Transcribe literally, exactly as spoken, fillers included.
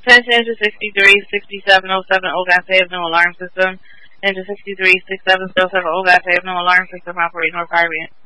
Attention to sixty-three sixty-seven oh seven OGAS have no alarm system. And to sixty-three sixty-seven oh seven OGAS have no alarm system operating requirement.